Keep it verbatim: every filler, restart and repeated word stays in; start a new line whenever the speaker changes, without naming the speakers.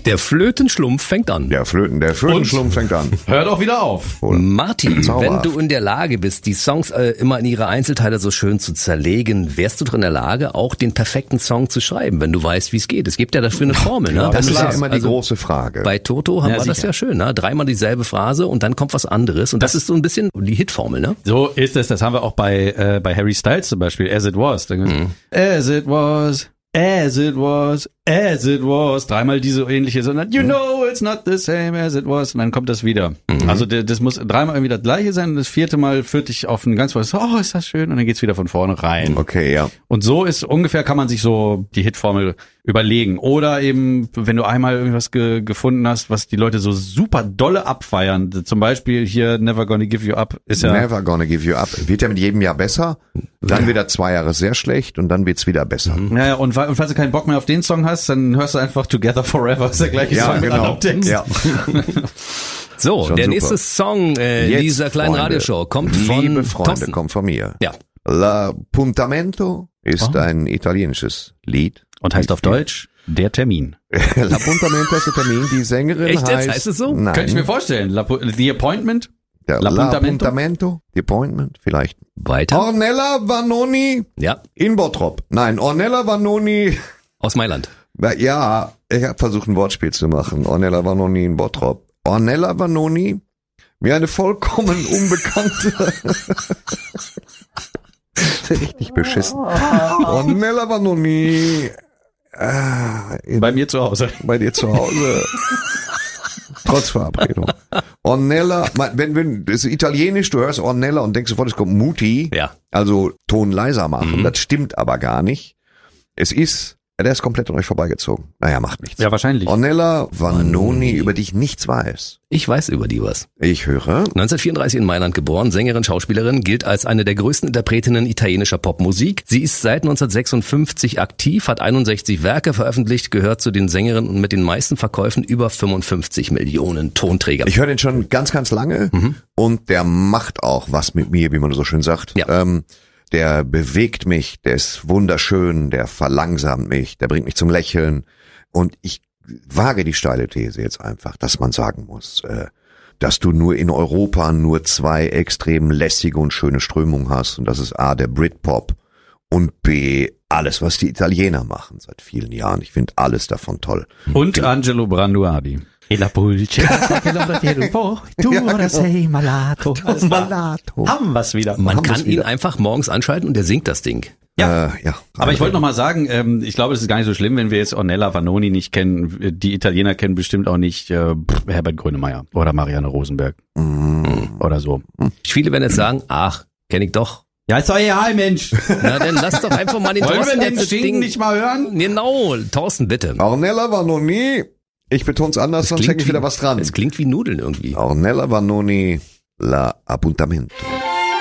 Der Flötenschlumpf fängt an.
Der Flöten, der Flötenschlumpf fängt an.
Hört auch wieder auf.
Martin,
Zauberhaft.
wenn du in der Lage bist, die Songs äh, immer in ihre Einzelteile so schön zu zerlegen, wärst du doch in der Lage, auch den perfekten Song zu schreiben, wenn du weißt, wie es geht. Es gibt ja dafür eine Formel. Ne?
Das
Wenn
ist
du
ja
sagst,
immer die
also
große Frage.
Bei Toto haben
Ja,
wir das
sicher.
ja schön. Ne? Dreimal dieselbe Phrase und dann kommt was anderes. Und das, das ist so ein bisschen die Hitformel. Ne?
So ist es. Das haben wir auch bei äh, bei Harry Styles zum Beispiel. As it was. Mhm. As it was. As it was, as it was, dreimal diese ähnliche, sondern you know it's not the same as it was und dann kommt das wieder. Mhm. Also das muss dreimal irgendwie das gleiche sein und das vierte Mal führt dich auf ein ganz was, oh ist das schön und dann geht's wieder von vorne rein.
Okay, ja.
Und so ist ungefähr, kann man sich so die Hitformel überlegen. Oder eben, wenn du einmal irgendwas ge- gefunden hast, was die Leute so super dolle abfeiern, zum Beispiel hier Never Gonna Give You Up, ist ja...
Never Gonna Give You Up. Wird ja mit jedem Jahr besser, dann wieder zwei Jahre sehr schlecht und dann wird's wieder besser.
Mhm. Ja, und, und falls du keinen Bock mehr auf den Song hast, dann hörst du einfach Together Forever, ist der gleiche
Ja,
Song mit
genau.
anderem Text.
Ja.
So,
Schon
der
super.
nächste Song äh,
Jetzt,
dieser kleinen
Freunde,
Radioshow kommt von
Liebe Freunde,
Thorsten.
kommt von mir.
Ja.
L'Appuntamento ist
Oh.
ein italienisches Lied.
Und heißt auf Deutsch, der Termin.
L'Appuntamento ist der Termin. Die Sängerin
Echt jetzt?
heißt...
Heißt es so?
Nein.
Könnte ich mir vorstellen. La, The Appointment?
Der
L'Appuntamento?
L'Appuntamento, The Appointment, vielleicht.
Weiter.
Ornella Vanoni
Ja,
in Bottrop. Nein, Ornella Vanoni...
aus Mailand.
Ja, ich habe versucht, ein Wortspiel zu machen. Ornella Vanoni in Bottrop. Ornella Vanoni, wie eine vollkommen unbekannte... Richtig beschissen. Ornella Vanoni... Ah, in,
Bei mir zu Hause.
bei dir zu Hause. Trotz Verabredung. Ornella, wenn, wenn, das ist italienisch, du hörst Ornella und denkst sofort, es kommt Muti.
Ja.
Also Ton leiser machen.
Mhm.
Das stimmt aber gar nicht. Es ist, der ist komplett an euch vorbeigezogen. Naja, macht nichts.
Ja, wahrscheinlich.
Ornella Vanoni,
Vanoni.
über die ich nichts weiß.
Ich weiß über die was.
Ich höre.
neunzehnhundertvierunddreißig in Mailand geboren, Sängerin, Schauspielerin, gilt als eine der größten Interpretinnen italienischer Popmusik. Sie ist seit neunzehnhundertsechsundfünfzig aktiv, hat einundsechzig Werke veröffentlicht, gehört zu den Sängerinnen mit den meisten Verkäufen, über fünfundfünfzig Millionen Tonträger.
Ich höre den schon ganz, ganz lange
Mhm.
und der macht auch was mit mir, wie man so schön sagt.
Ja.
Ähm, der bewegt mich, der ist wunderschön, der verlangsamt mich, der bringt mich zum Lächeln und ich wage die steile These jetzt einfach, dass man sagen muss, äh, dass du nur in Europa nur zwei extrem lässige und schöne Strömungen hast und das ist A, der Britpop und B, alles, was die Italiener machen seit vielen Jahren. Ich finde alles davon toll.
Und Angelo Branduardi. E la pulce. Tu ora sei malato.
Malato.
Haben wir's wieder.
Man
haben
kann
wir's
ihn
wieder.
einfach morgens anschalten und der singt das Ding.
Ja.
Äh, ja.
Aber ich wollte noch mal sagen, ähm, ich glaube, es ist gar nicht so schlimm, wenn wir jetzt Ornella Vanoni nicht kennen. Die Italiener kennen bestimmt auch nicht äh, Herbert Grönemeyer oder Marianne Rosenberg
Mm.
oder so.
Viele werden jetzt sagen, ach, kenne ich doch.
Ja, ist doch egal, Mensch.
Na, dann lass doch einfach mal den
Wollen wir
Thorsten
den
jetzt das
Schinken
Ding...
nicht mal hören?
Genau, Thorsten, bitte.
Ornella Vanoni, ich beton's anders, sonst hänge ich
wie-
wieder was dran.
Es klingt wie Nudeln irgendwie.
Ornella Vanoni, la Appuntamento.